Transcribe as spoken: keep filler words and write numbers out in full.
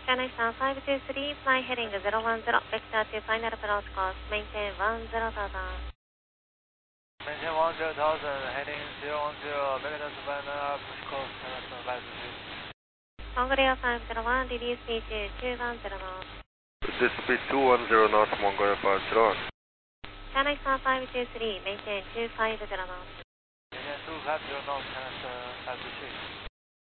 China Star five two three, fly heading zero one zero, vector to final approach course, maintain one zero thousand. Maintain one zero thousand, heading zero one zero, vector to final approach course, China Star five two three. Mongolia five zero one, reduce speed to two one zero knots. This speed two one zero knots, Mongolia five zero one. China Star five two three, maintain two five zero knots. Maintain two five zero knots, China Star five two three.